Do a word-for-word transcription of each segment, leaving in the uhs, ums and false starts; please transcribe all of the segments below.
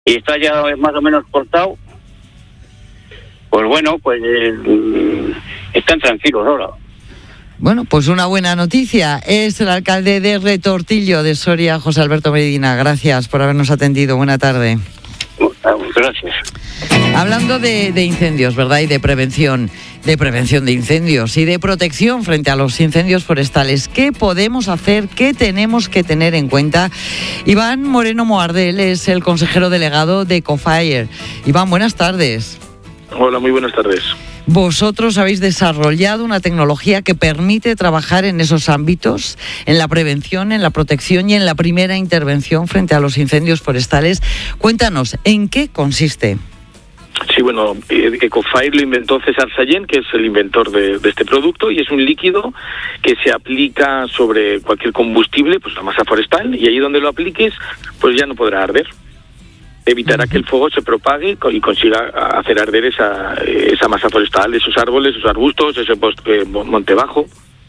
y está ya más o menos cortado, pues bueno, pues eh, están tranquilos ahora. Bueno, pues una buena noticia. Es el alcalde de Retortillo de Soria, José Alberto Medina. Gracias por habernos atendido. Buena tarde. Gracias. Hablando de, de incendios, ¿verdad? Y de prevención, de prevención de incendios y de protección frente a los incendios forestales. ¿Qué podemos hacer? ¿Qué tenemos que tener en cuenta? Iván Moreno Moardel es el consejero delegado de Ecofire. Iván, buenas tardes. Hola, muy buenas tardes. Vosotros habéis desarrollado una tecnología que permite trabajar en esos ámbitos, en la prevención, en la protección y en la primera intervención frente a los incendios forestales. Cuéntanos, ¿en qué consiste? Sí, bueno, Ecofire lo inventó César Sallén, que es el inventor de, de este producto, y es un líquido que se aplica sobre cualquier combustible, pues la masa forestal, y ahí donde lo apliques, pues ya no podrá arder. Evitará que el fuego se propague y consiga hacer arder esa, esa masa forestal, esos árboles, esos arbustos, ese eh, monte bajo.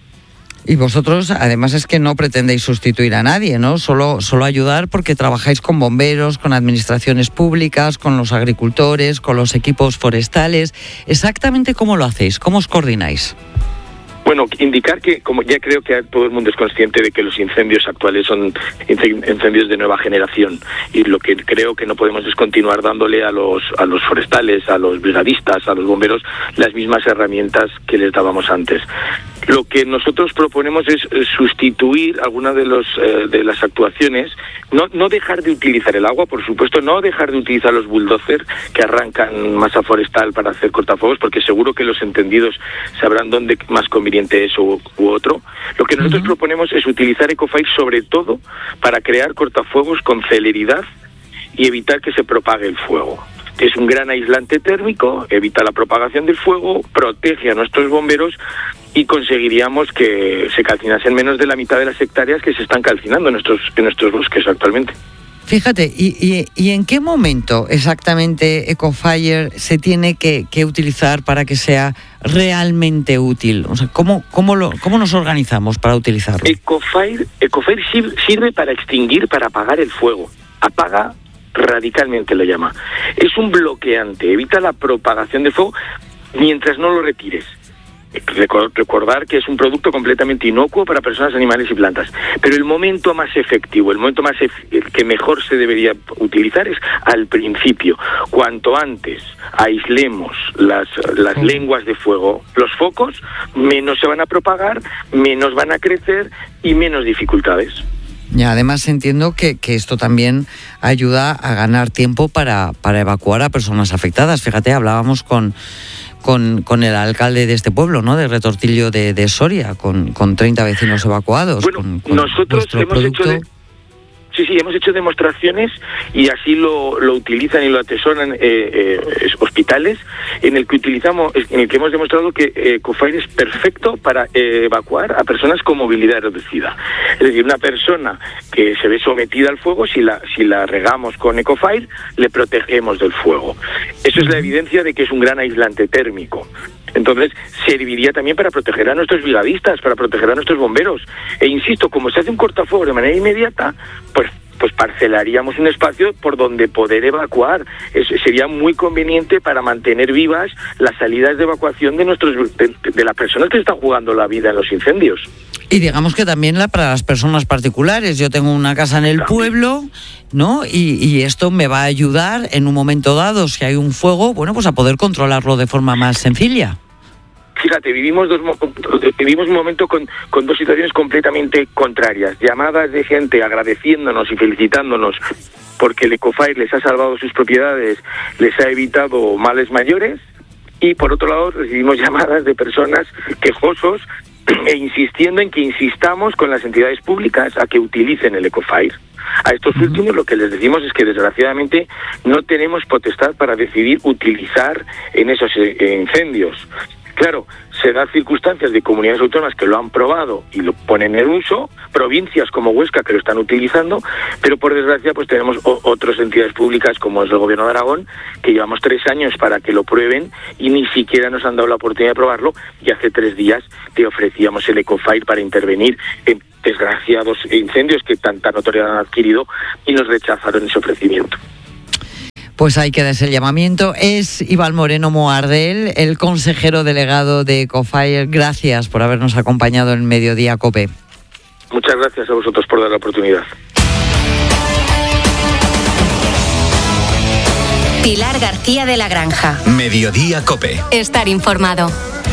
Y vosotros, además, es que no pretendéis sustituir a nadie, ¿no? Solo, solo ayudar porque trabajáis con bomberos, con administraciones públicas, con los agricultores, con los equipos forestales. ¿Exactamente cómo lo hacéis? ¿Cómo os coordináis? Bueno, indicar que, como ya creo que todo el mundo es consciente de que los incendios actuales son incendios de nueva generación, y lo que creo que no podemos es continuar dándole a los a los forestales, a los brigadistas, a los bomberos, las mismas herramientas que les dábamos antes. Lo que nosotros proponemos es sustituir algunas de los eh, de las actuaciones, no no dejar de utilizar el agua, por supuesto, no dejar de utilizar los bulldozers que arrancan masa forestal para hacer cortafuegos, porque seguro que los entendidos sabrán dónde más conveniente es u, u otro. Lo que nosotros uh-huh. proponemos es utilizar Ecofire sobre todo para crear cortafuegos con celeridad y evitar que se propague el fuego. Es un gran aislante térmico, evita la propagación del fuego, protege a nuestros bomberos y conseguiríamos que se calcinasen menos de la mitad de las hectáreas que se están calcinando en nuestros, en nuestros bosques actualmente. Fíjate, ¿y, y, y en qué momento exactamente Ecofire se tiene que, que utilizar para que sea realmente útil? O sea, ¿cómo, cómo, lo, cómo nos organizamos para utilizarlo? Ecofire, Ecofire sirve para extinguir, para apagar el fuego. Apaga radicalmente, lo llama. Es un bloqueante, evita la propagación del fuego mientras no lo retires. Recordar que es un producto completamente inocuo para personas, animales y plantas, pero el momento más efectivo, el momento más ef- el que mejor se debería utilizar es al principio. Cuanto antes aislemos las, las oh. lenguas de fuego, los focos, menos se van a propagar, menos van a crecer y menos dificultades. Y además entiendo que, que esto también ayuda a ganar tiempo para, para evacuar a personas afectadas. Fíjate, hablábamos con Con, con el alcalde de este pueblo, ¿no? De Retortillo de, de Soria, con, con treinta vecinos evacuados. Bueno, con, con nosotros hemos producto. hecho de, sí, sí, hemos hecho demostraciones y así lo, lo utilizan y lo atesoran eh, eh, hospitales, en el que utilizamos, en el que hemos demostrado que eh, Ecofire es perfecto para eh, evacuar a personas con movilidad reducida. Es decir, una persona que se ve sometida al fuego, si la si la regamos con Ecofire, le protegemos del fuego. Eso es la evidencia de que es un gran aislante térmico. Entonces, serviría también para proteger a nuestros brigadistas, para proteger a nuestros bomberos. E insisto, como se hace un cortafuego de manera inmediata, pues pues parcelaríamos un espacio por donde poder evacuar. Es, sería muy conveniente para mantener vivas las salidas de evacuación de nuestros de, de las personas que están jugando la vida en los incendios. Y digamos que también la, para las personas particulares. Yo tengo una casa en el también. pueblo, ¿no? Y, y esto me va a ayudar en un momento dado, si hay un fuego, bueno, pues a poder controlarlo de forma más sencilla. Fíjate, vivimos dos vivimos un momento con, con dos situaciones completamente contrarias. Llamadas de gente agradeciéndonos y felicitándonos porque el Ecofire les ha salvado sus propiedades, les ha evitado males mayores, y por otro lado recibimos llamadas de personas quejosos e insistiendo en que insistamos con las entidades públicas a que utilicen el Ecofire. A estos uh-huh. últimos lo que les decimos es que desgraciadamente no tenemos potestad para decidir utilizar en esos eh, incendios. Claro, se dan circunstancias de comunidades autónomas que lo han probado y lo ponen en uso, provincias como Huesca que lo están utilizando, pero por desgracia pues tenemos o- otras entidades públicas como es el Gobierno de Aragón, que llevamos tres años para que lo prueben y ni siquiera nos han dado la oportunidad de probarlo, y hace tres días te ofrecíamos el Ecofire para intervenir en desgraciados incendios que tanta notoriedad han adquirido y nos rechazaron ese ofrecimiento. Pues ahí queda ese llamamiento. Es Iván Moreno Moardel, el consejero delegado de Ecofire. Gracias por habernos acompañado en Mediodía COPE. Muchas gracias a vosotros por dar la oportunidad. Pilar García de la Granja. Mediodía COPE. Estar informado.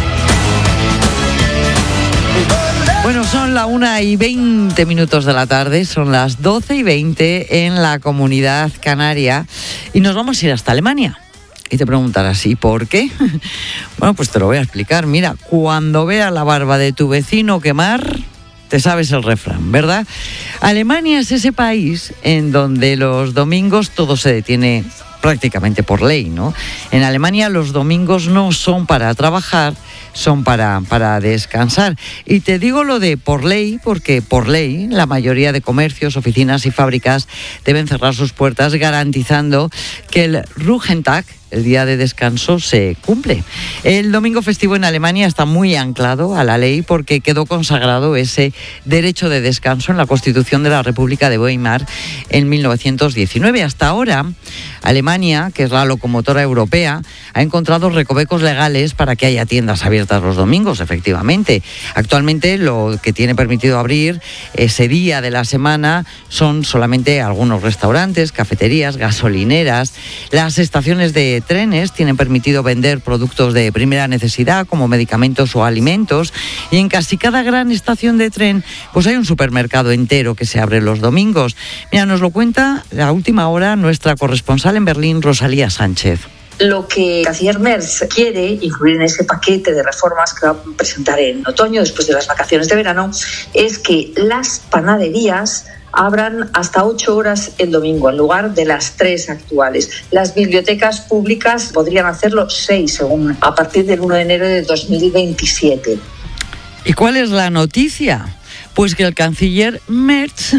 Bueno, son la una y veinte minutos de la tarde, son las doce y veinte en la Comunidad Canaria y nos vamos a ir hasta Alemania. Y te preguntarás, ¿y por qué? Bueno, pues te lo voy a explicar. Mira, cuando veas la barba de tu vecino quemar, te sabes el refrán, ¿verdad? Alemania es ese país en donde los domingos todo se detiene prácticamente por ley, ¿no? En Alemania los domingos no son para trabajar, son para, para descansar. Y te digo lo de por ley, porque por ley la mayoría de comercios, oficinas y fábricas deben cerrar sus puertas garantizando que el Ruhetag, el día de descanso, se cumple. El domingo festivo en Alemania está muy anclado a la ley porque quedó consagrado ese derecho de descanso en la Constitución de la República de Weimar en mil novecientos diecinueve. Hasta ahora, Alemania, que es la locomotora europea, ha encontrado recovecos legales para que haya tiendas abiertas los domingos, efectivamente. Actualmente lo que tiene permitido abrir ese día de la semana son solamente algunos restaurantes, cafeterías, gasolineras. Las estaciones de trenes tienen permitido vender productos de primera necesidad como medicamentos o alimentos, y en casi cada gran estación de tren pues hay un supermercado entero que se abre los domingos. Mira, nos lo cuenta a última hora nuestra corresponsal en Berlín, Rosalía Sánchez. Lo que el canciller Merz quiere incluir en ese paquete de reformas que va a presentar en otoño, después de las vacaciones de verano, es que las panaderías abran hasta ocho horas el domingo en lugar de las tres actuales. Las bibliotecas públicas podrían hacerlo seis, según a partir del uno de enero de dos mil veintisiete. ¿Y cuál es la noticia? Pues que el canciller Merz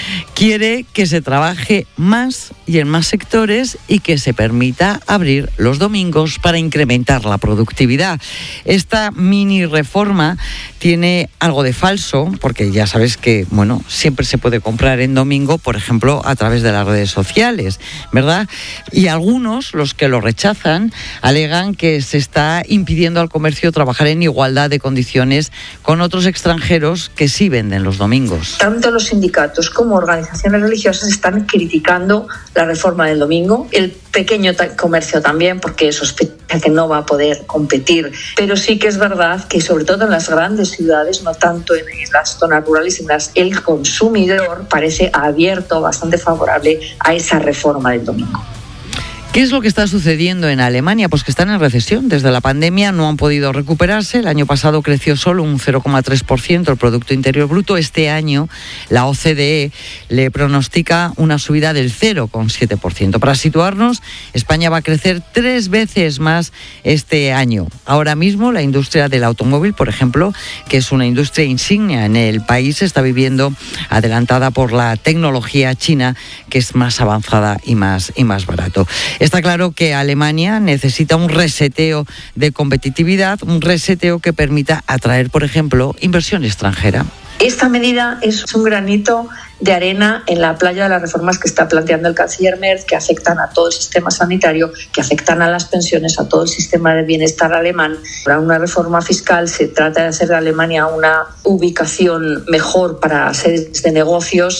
quiere que se trabaje más y en más sectores y que se permita abrir los domingos para incrementar la productividad. Esta mini reforma tiene algo de falso, porque ya sabes que, bueno, siempre se puede comprar en domingo, por ejemplo, a través de las redes sociales, ¿verdad? Y algunos, los que lo rechazan, alegan que se está impidiendo al comercio trabajar en igualdad de condiciones con otros extranjeros que sí venden los domingos. Tanto los sindicatos como organizaciones religiosas están criticando la reforma del domingo. El pequeño comercio también, porque sospecha que no va a poder competir. Pero sí que es verdad que, sobre todo en las grandes ciudades, no tanto en las zonas rurales, en las, el consumidor parece abierto, bastante favorable a esa reforma del domingo. ¿Qué es lo que está sucediendo en Alemania? Pues que están en recesión. Desde la pandemia no han podido recuperarse. El año pasado creció solo un cero coma tres por ciento el Producto Interior Bruto. Este año la O C D E le pronostica una subida del cero coma siete por ciento. Para situarnos, España va a crecer tres veces más este año. Ahora mismo la industria del automóvil, por ejemplo, que es una industria insignia en el país, está viviendo adelantada por la tecnología china, que es más avanzada y más, y más barato. Está claro que Alemania necesita un reseteo de competitividad, un reseteo que permita atraer, por ejemplo, inversión extranjera. Esta medida es un granito de arena en la playa de las reformas que está planteando el canciller Merz, que afectan a todo el sistema sanitario, que afectan a las pensiones, a todo el sistema de bienestar alemán. Para una reforma fiscal se trata de hacer de Alemania una ubicación mejor para sedes de negocios.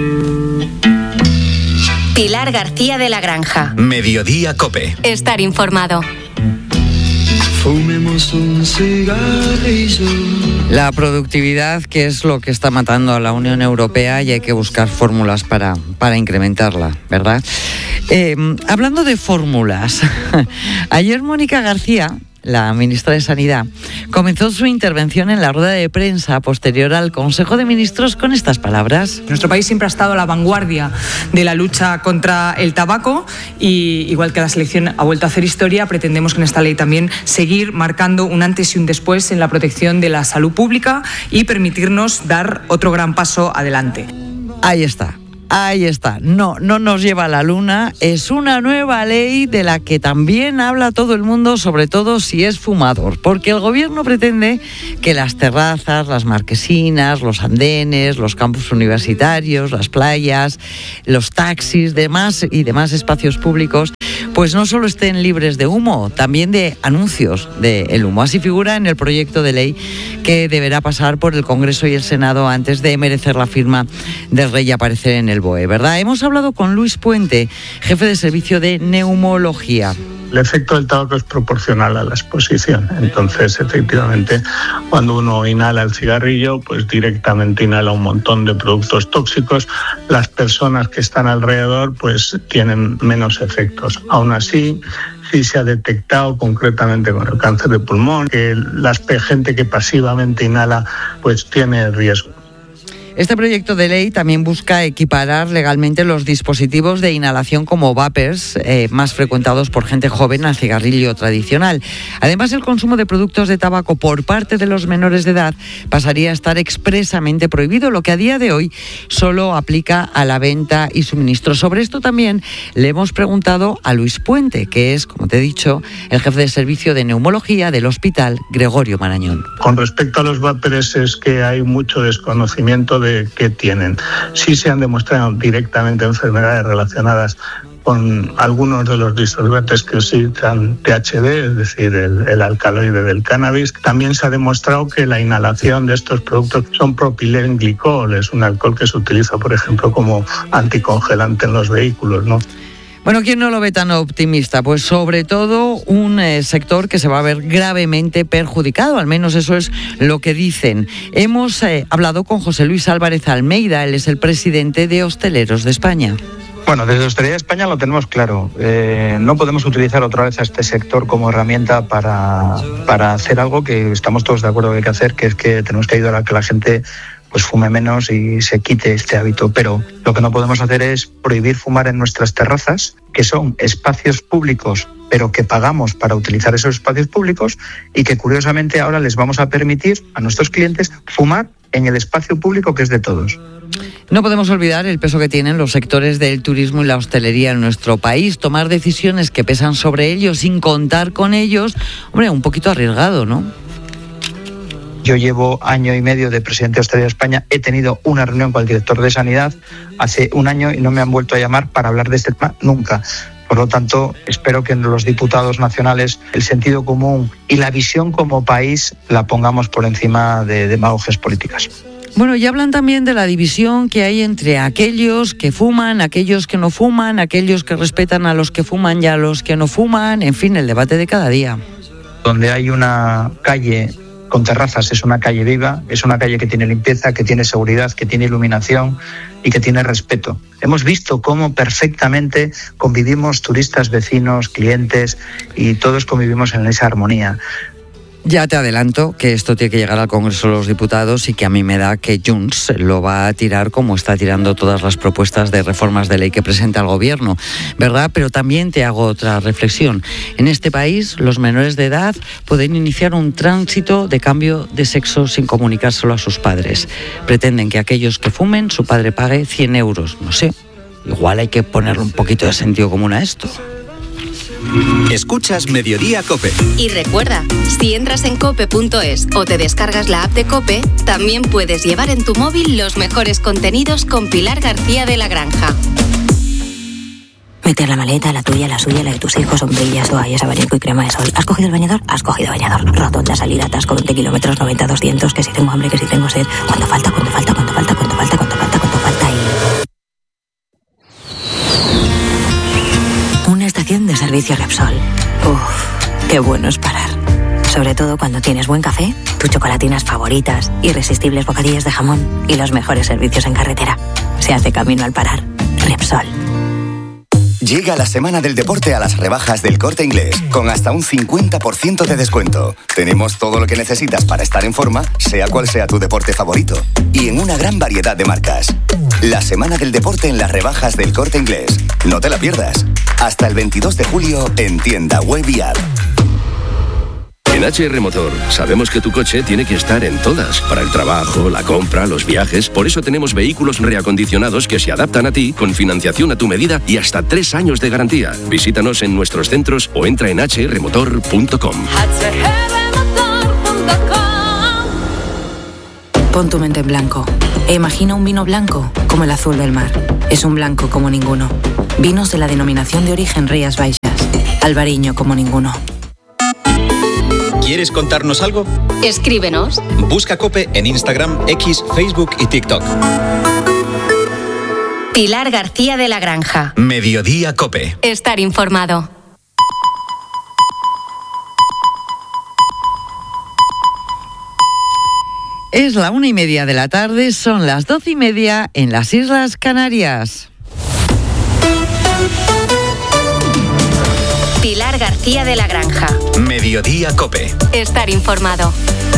Pilar García de la Granja. Mediodía COPE. Estar informado. Fumemos un cigarrillo. La productividad, que es lo que está matando a la Unión Europea, y hay que buscar fórmulas para, para incrementarla, ¿verdad? Eh, hablando de fórmulas, ayer Mónica García, la ministra de Sanidad, comenzó su intervención en la rueda de prensa posterior al Consejo de Ministros con estas palabras. Nuestro país siempre ha estado a la vanguardia de la lucha contra el tabaco y, igual que la selección ha vuelto a hacer historia, pretendemos con esta ley también seguir marcando un antes y un después en la protección de la salud pública y permitirnos dar otro gran paso adelante. Ahí está. Ahí está, no, no nos lleva a la luna, es una nueva ley de la que también habla todo el mundo, sobre todo si es fumador, porque el gobierno pretende que las terrazas, las marquesinas, los andenes, los campus universitarios, las playas, los taxis, demás y demás espacios públicos pues no solo estén libres de humo, también de anuncios del humo. Así figura en el proyecto de ley que deberá pasar por el Congreso y el Senado antes de merecer la firma del rey y aparecer en el B O E, ¿verdad? Hemos hablado con Luis Puente, jefe de servicio de neumología. El efecto del tabaco es proporcional a la exposición. Entonces, efectivamente, cuando uno inhala el cigarrillo, pues directamente inhala un montón de productos tóxicos. Las personas que están alrededor, pues tienen menos efectos. Aún así, sí se ha detectado concretamente con el cáncer de pulmón que la gente que pasivamente inhala, pues tiene riesgo. Este proyecto de ley también busca equiparar legalmente los dispositivos de inhalación como vapers, eh, más frecuentados por gente joven, al cigarrillo tradicional. Además, el consumo de productos de tabaco por parte de los menores de edad pasaría a estar expresamente prohibido, lo que a día de hoy solo aplica a la venta y suministro. Sobre esto también le hemos preguntado a Luis Puente, que es, como te he dicho, el jefe de servicio de neumología del Hospital Gregorio Marañón. Con respecto a los vapers, es que hay mucho desconocimiento de que tienen. Sí se han demostrado directamente enfermedades relacionadas con algunos de los disolventes que utilizan T H D, es decir, el, el alcaloide del cannabis. También se ha demostrado que la inhalación de estos productos son propilenglicol, es un alcohol que se utiliza, por ejemplo, como anticongelante en los vehículos, ¿no? Bueno, ¿quién no lo ve tan optimista? Pues sobre todo un eh, sector que se va a ver gravemente perjudicado, al menos eso es lo que dicen. Hemos eh, hablado con José Luis Álvarez Almeida, él es el presidente de Hosteleros de España. Bueno, desde Hostelería de España lo tenemos claro. Eh, no podemos utilizar otra vez a este sector como herramienta para, para hacer algo que estamos todos de acuerdo que hay que hacer, que es que tenemos que ayudar a que la gente pues fume menos y se quite este hábito. Pero lo que no podemos hacer es prohibir fumar en nuestras terrazas, que son espacios públicos, pero que pagamos para utilizar esos espacios públicos y que curiosamente ahora les vamos a permitir a nuestros clientes fumar en el espacio público que es de todos. No podemos olvidar el peso que tienen los sectores del turismo y la hostelería en nuestro país. Tomar decisiones que pesan sobre ellos sin contar con ellos, hombre, un poquito arriesgado, ¿no? Yo llevo año y medio de presidente de Hostelería de España. He tenido una reunión con el director de Sanidad hace un año y no me han vuelto a llamar para hablar de este tema nunca. Por lo tanto, espero que en los diputados nacionales el sentido común y la visión como país la pongamos por encima de demagogias políticas. Bueno, y hablan también de la división que hay entre aquellos que fuman, aquellos que no fuman, aquellos que respetan a los que fuman y a los que no fuman, en fin, el debate de cada día. Donde hay una calle con terrazas es una calle viva, es una calle que tiene limpieza, que tiene seguridad, que tiene iluminación y que tiene respeto. Hemos visto cómo perfectamente convivimos turistas, vecinos, clientes y todos convivimos en esa armonía. Ya te adelanto que esto tiene que llegar al Congreso de los Diputados y que a mí me da que Junts lo va a tirar como está tirando todas las propuestas de reformas de ley que presenta el Gobierno, ¿verdad? Pero también te hago otra reflexión. En este país, los menores de edad pueden iniciar un tránsito de cambio de sexo sin comunicárselo a sus padres. Pretenden que aquellos que fumen, su padre pague cien euros. No sé, igual hay que ponerle un poquito de sentido común a esto. Escuchas Mediodía COPE. Y recuerda, si entras en cope punto es o te descargas la app de COPE, también puedes llevar en tu móvil los mejores contenidos con Pilar García de la Granja. Meter la maleta, la tuya, la suya, la de tus hijos, sombrillas, toallas, abanico y crema de sol. ¿Has cogido el bañador? Has cogido bañador. Rotonda, salida, atasco, veinte kilómetros, noventa, doscientos, que si tengo hambre, que si tengo sed. ¿Cuánto falta? ¿Cuánto falta? ¿Cuánto falta? ¿Cuánto falta? ¿Cuánto falta? ¿Cuánto falta? Y... una estación de servicio Repsol. Uf, qué bueno es parar. Sobre todo cuando tienes buen café, tus chocolatinas favoritas, irresistibles bocadillas de jamón y los mejores servicios en carretera. Se hace camino al parar. Repsol. Llega la semana del deporte a las rebajas del Corte Inglés, con hasta un cincuenta por ciento de descuento. Tenemos todo lo que necesitas para estar en forma, sea cual sea tu deporte favorito. Y en una gran variedad de marcas. La semana del deporte en las rebajas del Corte Inglés. No te la pierdas. Hasta el veintidós de julio en tienda web y app. En H R Motor sabemos que tu coche tiene que estar en todas, para el trabajo, la compra, los viajes. Por eso tenemos vehículos reacondicionados que se adaptan a ti, con financiación a tu medida y hasta tres años de garantía. Visítanos en nuestros centros o entra en hache erre motor punto com. Pon tu mente en blanco e imagina un vino blanco como el azul del mar. Es un blanco como ninguno. Vinos de la denominación de origen Rías Baixas. Alvariño como ninguno. ¿Quieres contarnos algo? Escríbenos. Busca COPE en Instagram, X, Facebook y TikTok. Pilar García de la Granja. Mediodía COPE. Estar informado. Es la una y media de la tarde, son las doce y media en las Islas Canarias. Pilar García de la Granja. Mediodía COPE. Estar informado.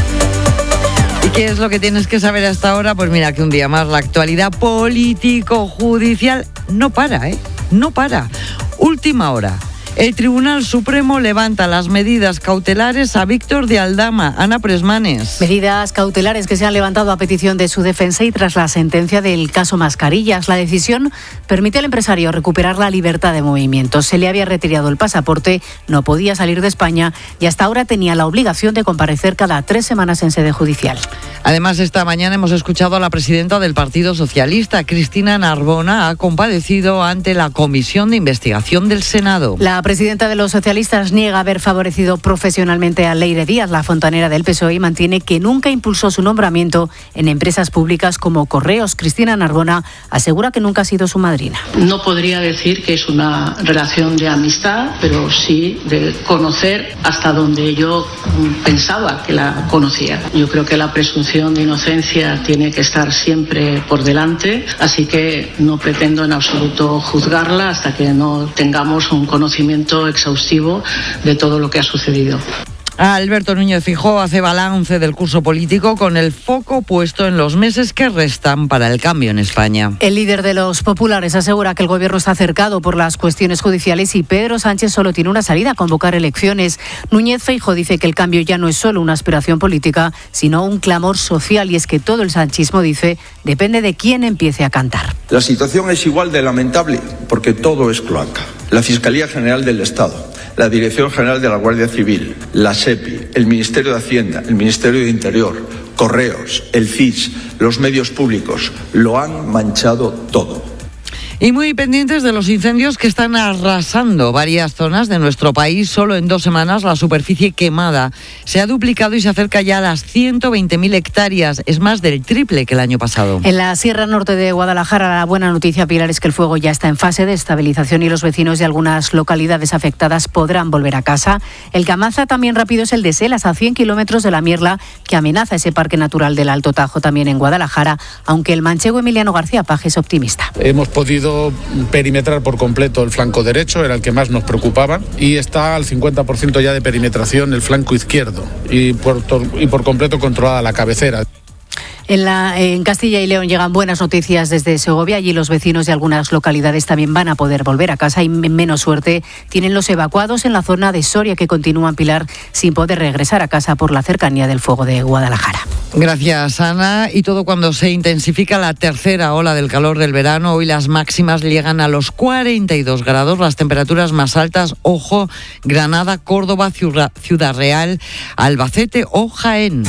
¿Y qué es lo que tienes que saber hasta ahora? Pues mira, que un día más la actualidad político-judicial no para, ¿eh? No para. Última hora. El Tribunal Supremo levanta las medidas cautelares a Víctor de Aldama. Ana Presmanes. Medidas cautelares que se han levantado a petición de su defensa y tras la sentencia del caso Mascarillas. La decisión permite al empresario recuperar la libertad de movimiento. Se le había retirado el pasaporte, no podía salir de España y hasta ahora tenía la obligación de comparecer cada tres semanas en sede judicial. Además, esta mañana hemos escuchado a la presidenta del Partido Socialista, Cristina Narbona, ha comparecido ante la Comisión de Investigación del Senado. La presidenta de los socialistas niega haber favorecido profesionalmente a Leire Díaz, la fontanera del P S O E, y mantiene que nunca impulsó su nombramiento en empresas públicas como Correos. Cristina Narbona asegura que nunca ha sido su madrina. No podría decir que es una relación de amistad, pero sí de conocer hasta donde yo pensaba que la conocía. Yo creo que la presunción de inocencia tiene que estar siempre por delante, así que no pretendo en absoluto juzgarla hasta que no tengamos un conocimiento exhaustivo de todo lo que ha sucedido. Alberto Núñez Feijóo hace balance del curso político con el foco puesto en los meses que restan para el cambio en España. El líder de los populares asegura que el gobierno está cercado por las cuestiones judiciales y Pedro Sánchez solo tiene una salida: convocar elecciones. Núñez Feijóo dice que el cambio ya no es solo una aspiración política, sino un clamor social, y es que todo el sanchismo, dice, depende de quién empiece a cantar. La situación es igual de lamentable porque todo es cloaca. La Fiscalía General del Estado, la Dirección General de la Guardia Civil, la SEPI, el Ministerio de Hacienda, el Ministerio de Interior, Correos, el C I S, los medios públicos, lo han manchado todo. Y muy pendientes de los incendios que están arrasando varias zonas de nuestro país. Solo en dos semanas la superficie quemada se ha duplicado y se acerca ya a las ciento veinte mil hectáreas. Es más del triple que el año pasado. En la Sierra Norte de Guadalajara, la buena noticia, Pilar, es que el fuego ya está en fase de estabilización y los vecinos de algunas localidades afectadas podrán volver a casa. El que avanza también rápido es el de Selas, a cien kilómetros de la Mierla, que amenaza ese parque natural del Alto Tajo también en Guadalajara, aunque el manchego Emiliano García Paje es optimista. Hemos podido perimetrar por completo el flanco derecho, era el que más nos preocupaba, y está al cincuenta por ciento ya de perimetración el flanco izquierdo y por, y por completo controlada la cabecera. En, la, en Castilla y León llegan buenas noticias desde Segovia. Allí los vecinos de algunas localidades también van a poder volver a casa y menos suerte tienen los evacuados en la zona de Soria, que continúan, Pilar, sin poder regresar a casa por la cercanía del fuego de Guadalajara. Gracias, Ana. Y todo cuando se intensifica la tercera ola del calor del verano. Hoy las máximas llegan a los cuarenta y dos grados, las temperaturas más altas, ojo, Granada, Córdoba, Ciudad Real, Albacete o Jaén.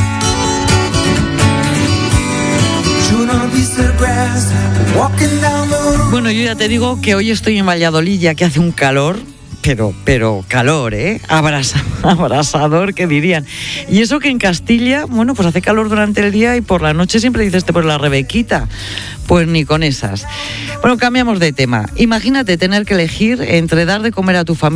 Bueno, yo ya te digo que hoy estoy en Valladolid, ya que hace un calor, pero, pero calor, ¿eh? Abrasa, abrasador, que dirían. Y eso que en Castilla, bueno, pues hace calor durante el día y por la noche siempre dices te por la Rebequita. Pues ni con esas. Bueno, cambiamos de tema. Imagínate tener que elegir entre dar de comer a tu familia